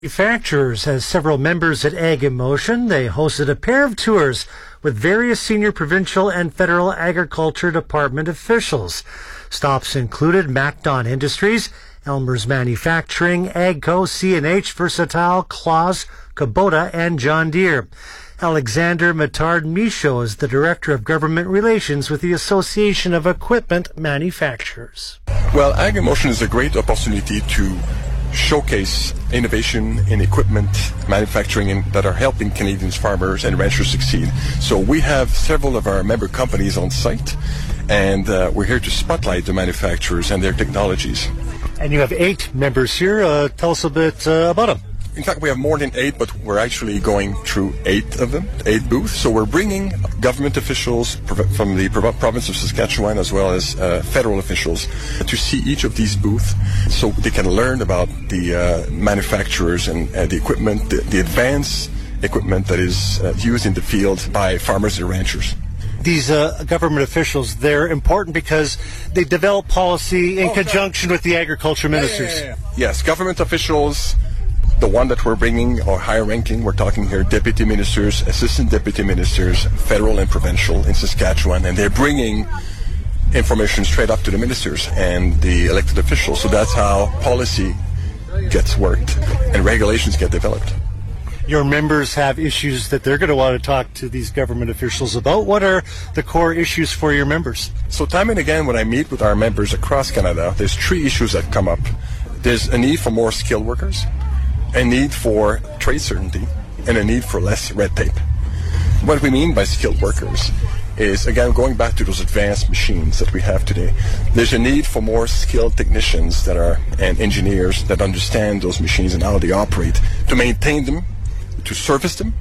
Manufacturers has several members at Ag in Motion. They hosted a pair of tours with various senior provincial and federal agriculture department officials. Stops included MacDon Industries, Elmer's Manufacturing, AGCO, CNH, Versatile, Claus, Kubota, and John Deere. Alexander Matard-Michaud is the Director of Government Relations with the Association of Equipment Manufacturers. Well, Ag in Motion is a great opportunity to showcase innovation in equipment manufacturing that are helping Canadian farmers and ranchers succeed. So we have several of our member companies on site, and we're here to spotlight the manufacturers and their technologies. And you have 8 members here. Tell us a bit about them. In fact, we have more than 8, but we're actually going through 8 of them, 8 booths. So we're bringing government officials from the province of Saskatchewan as well as federal officials to see each of these booths so they can learn about the manufacturers and the equipment, the advanced equipment that is used in the field by farmers and ranchers. These government officials, they're important because they develop policy in conjunction with the agriculture ministers. Yes, government officials. The one that we're bringing are higher ranking. We're talking here deputy ministers, assistant deputy ministers, federal and provincial in Saskatchewan, and they're bringing information straight up to the ministers and the elected officials. So that's how policy gets worked and regulations get developed. Your members have issues that they're going to want to talk to these government officials about. What are the core issues for your members? So time and again, when I meet with our members across Canada, there's 3 issues that come up. There's a need for more skilled workers, a need for trade certainty, and a need for less red tape. What we mean by skilled workers is, again, going back to those advanced machines that we have today. There's a need for more skilled technicians and engineers that understand those machines and how they operate, to maintain them, to service them.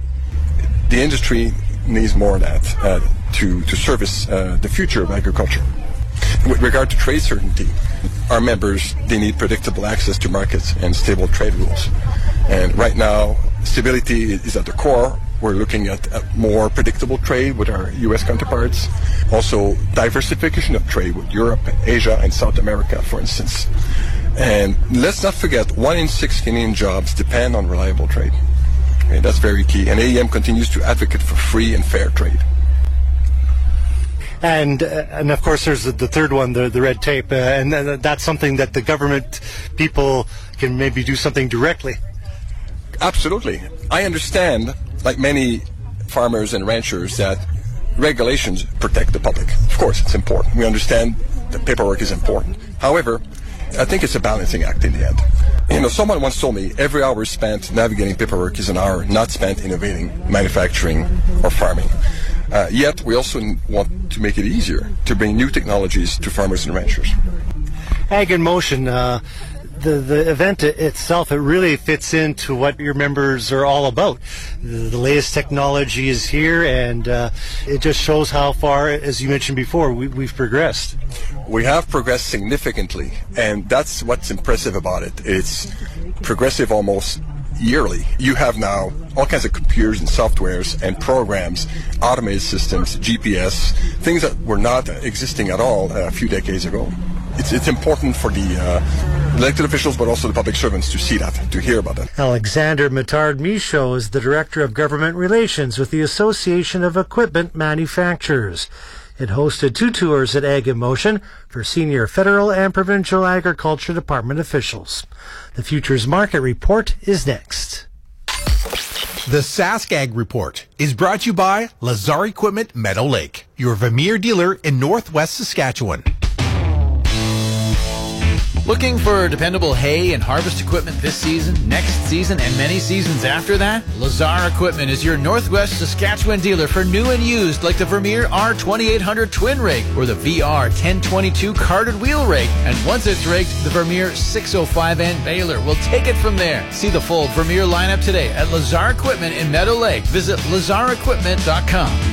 The industry needs more of that to service the future of agriculture. With regard to trade certainty, our members, they need predictable access to markets and stable trade rules. And right now, stability is at the core. We're looking at more predictable trade with our U.S. counterparts. Also, diversification of trade with Europe, Asia, and South America, for instance. And let's not forget, 1 in 6 Canadian jobs depend on reliable trade. Okay, that's very key. And AEM continues to advocate for free and fair trade. And of course, there's the third one, the red tape, and that's something that the government people can maybe do something directly. Absolutely. I understand, like many farmers and ranchers, that regulations protect the public. Of course, it's important. We understand that paperwork is important. However, I think it's a balancing act in the end. You know, someone once told me every hour spent navigating paperwork is an hour not spent innovating, manufacturing, or farming. Yet, we also want to make it easier to bring new technologies to farmers and ranchers. Ag in Motion, the event itself, it really fits into what your members are all about. The latest technology is here, and it just shows how far, as you mentioned before, we've progressed. We have progressed significantly, and that's what's impressive about it. It's progressive almost yearly. You have now all kinds of computers and softwares and programs, automated systems, GPS, things that were not existing at all a few decades ago. It's important for the elected officials, but also the public servants to see that, to hear about that. Alexander Matard-Michaud is the Director of Government Relations with the Association of Equipment Manufacturers. It hosted 2 tours at Ag in Motion for senior federal and provincial agriculture department officials. The Futures Market Report is next. The Sask Ag Report is brought to you by Lazar Equipment Meadow Lake, your Vermeer dealer in Northwest Saskatchewan. Looking for dependable hay and harvest equipment this season, next season, and many seasons after that? Lazar Equipment is your Northwest Saskatchewan dealer for new and used, like the Vermeer R2800 twin rake or the VR 1022 carded wheel rake. And once it's raked, the Vermeer 605N baler will take it from there. See the full Vermeer lineup today at Lazar Equipment in Meadow Lake. Visit lazarequipment.com.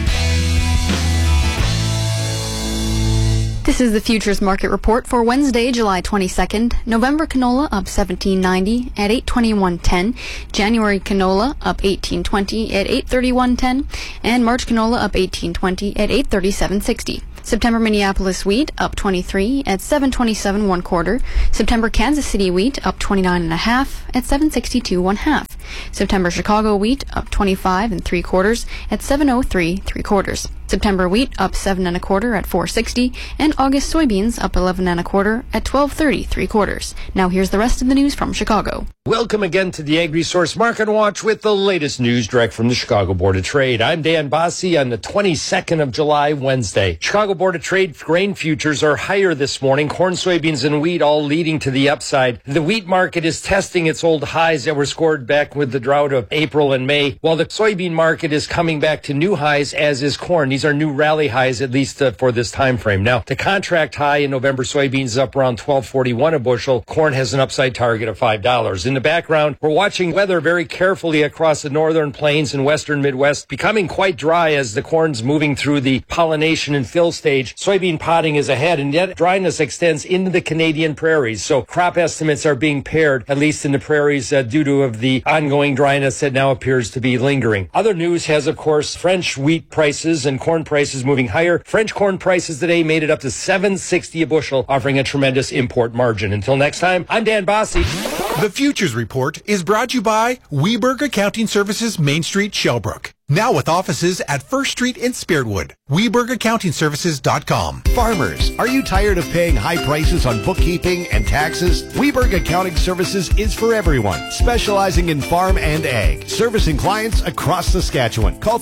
This is the Futures Market Report for Wednesday, July 22nd. November canola up $17.90 at $821.10. January canola up $18.20 at $831.10. And March canola up $18.20 at $837.60. September Minneapolis wheat up 23 at $7.27 1 quarter. September Kansas City wheat up 29.5 at $7.62 1/2. September Chicago wheat up 25 3/4 at $7.03 3/4. September wheat up 7 1/4 at $4.60, and August soybeans up 11 1/4 at $12.30 3/4. Now here's the rest of the news from Chicago. Welcome again to the Agri-Source Market Watch with the latest news direct from the Chicago Board of Trade. I'm Dan Bossy on the 22nd of July, Wednesday. Chicago Board of Trade grain futures are higher this morning. Corn, soybeans, and wheat all leading to the upside. The wheat market is testing its old highs that were scored back with the drought of April and May, while the soybean market is coming back to new highs, as is corn. These are new rally highs, at least for this time frame. Now, the contract high in November soybeans is up around $12.41 a bushel. Corn has an upside target of $5. In the background, we're watching weather very carefully across the northern plains and western Midwest, becoming quite dry as the corn's moving through the pollination and fill stage. Soybean potting is ahead, and yet dryness extends into the Canadian prairies. So crop estimates are being paired, at least in the prairies, due to the ongoing dryness that now appears to be lingering. Other news has, of course, French wheat prices and corn prices moving higher. French corn prices today made it up to $7.60 a bushel, offering a tremendous import margin. Until next time, I'm Dan Bossy. The Futures Report is brought to you by Weberg Accounting Services, Main Street, Shellbrook. Now with offices at First Street in Spiritwood. WebergAccountingServices.com. Farmers, are you tired of paying high prices on bookkeeping and taxes? Weberg Accounting Services is for everyone, specializing in farm and ag, servicing clients across Saskatchewan. Call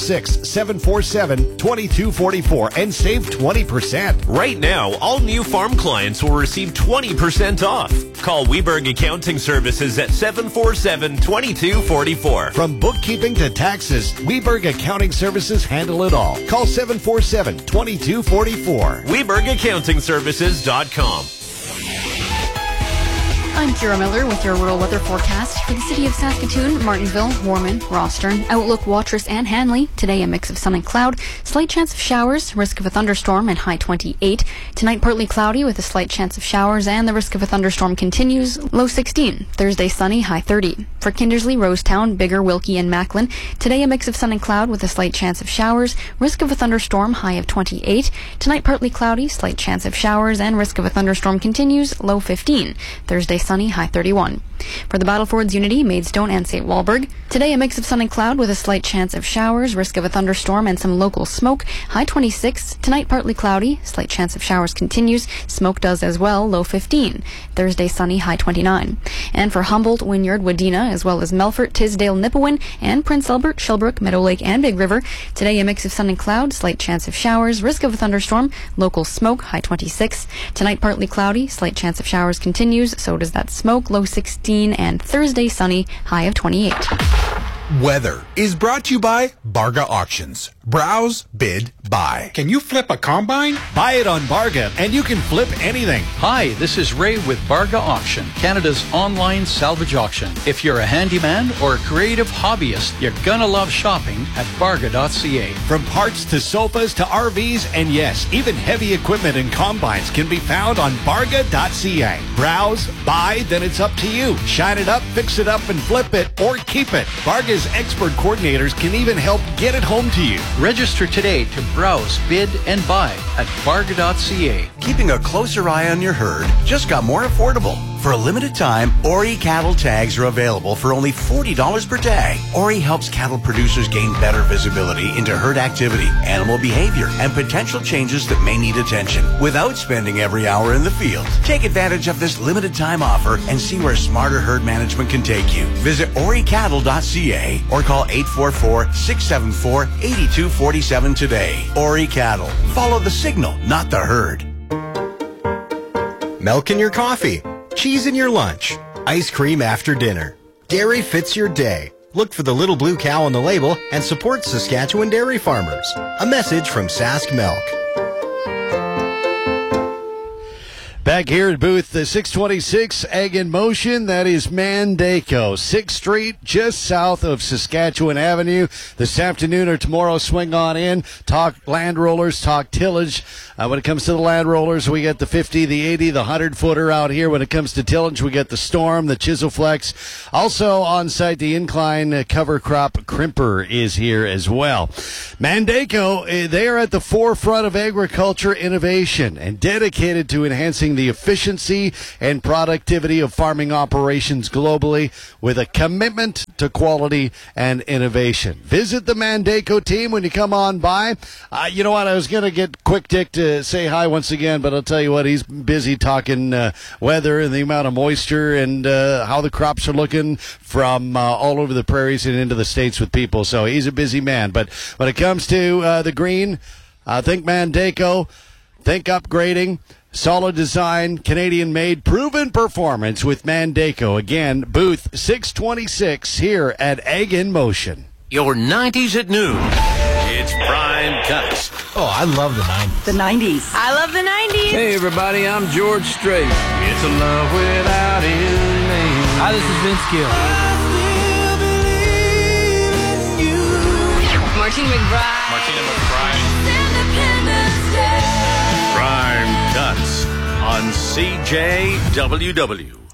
306-747-2244 and save 20%. Right now, all new farm clients will receive 20% off. Call Weberg Accounting Services at 747-2244. From bookkeeping to taxes, Weberg Accounting Services handle it all. Call 747-2244. WebergAccountingServices.com. I'm Kira Miller with your rural weather forecast for the city of Saskatoon, Martinville, Warman, Rostern, Outlook, Watrous, and Hanley. Today, a mix of sun and cloud, slight chance of showers, risk of a thunderstorm, and high 28. Tonight, partly cloudy with a slight chance of showers, and the risk of a thunderstorm continues, low 16. Thursday, sunny, high 30. For Kindersley, Rosetown, Bigger, Wilkie, and Macklin, today a mix of sun and cloud with a slight chance of showers, risk of a thunderstorm, high of 28. Tonight, partly cloudy, slight chance of showers, and risk of a thunderstorm continues, low 15. Thursday, sunny, high 31. For the Battlefords, Unity, Maidstone, and St. Walburg, today a mix of sun and cloud with a slight chance of showers, risk of a thunderstorm, and some local smoke, high 26. Tonight, partly cloudy, slight chance of showers continues, smoke does as well, low 15. Thursday, sunny, high 29. And for Humboldt, Wynyard, Wadena, as well as Melfort, Tisdale, Nipawin, and Prince Albert, Shellbrook, Meadow Lake, and Big River, today a mix of sun and cloud, slight chance of showers, risk of a thunderstorm, local smoke, high 26. Tonight, partly cloudy, slight chance of showers continues, so does that smoke, low 16, and Thursday sunny, high of 28. Weather is brought to you by Barga Auctions. Browse, bid, buy. Can you flip a combine? Buy it on Barga, and you can flip anything. Hi, this is Ray with Barga Auction, Canada's online salvage auction. If you're a handyman or a creative hobbyist, you're gonna love shopping at Barga.ca. From parts to sofas to RVs, and yes, even heavy equipment and combines can be found on Barga.ca. Browse, buy, then it's up to you. Shine it up, fix it up, and flip it, or keep it. Barga's expert coordinators can even help get it home to you. Register today to browse, bid, and buy at Barga.ca. Keeping a closer eye on your herd just got more affordable. For a limited time, Ori cattle tags are available for only $40 per tag. Ori helps cattle producers gain better visibility into herd activity, animal behavior, and potential changes that may need attention without spending every hour in the field. Take advantage of this limited time offer and see where smarter herd management can take you. Visit oricattle.ca or call 844-674-8247 today. Ori Cattle. Follow the signal, not the herd. Milk in your coffee. Cheese in your lunch. Ice cream after dinner. Dairy fits your day. Look for the little blue cow on the label and support Saskatchewan dairy farmers. A message from Sask Milk. Back here at booth 626, Ag in Motion, that is Mandaco, 6th Street, just south of Saskatchewan Avenue. This afternoon or tomorrow, swing on in, talk land rollers, talk tillage. When it comes to the land rollers, we get the 50, the 80, the 100-footer out here. When it comes to tillage, we get the Storm, the Chisel Flex. Also on site, the incline cover crop crimper is here as well. Mandaco, they are at the forefront of agriculture innovation and dedicated to enhancing the efficiency and productivity of farming operations globally with a commitment to quality and innovation. Visit the Mandaco team when you come on by. You know what? I was going to get Quick Dick to say hi once again, but I'll tell you what, he's busy talking weather and the amount of moisture and how the crops are looking from all over the prairies and into the States with people. So he's a busy man. But when it comes to the green, think Mandaco, think upgrading. Solid design, Canadian-made, proven performance with Mandaco. Again, booth 626 here at Ag in Motion. Your 90s at noon. It's Prime Cuts. Oh, I love the 90s. The 90s. I love the 90s. Hey, everybody, I'm George Strait. It's a love without end. Hi, this is Vince Gill. Martina McBride. Prime Cuts on CJWW.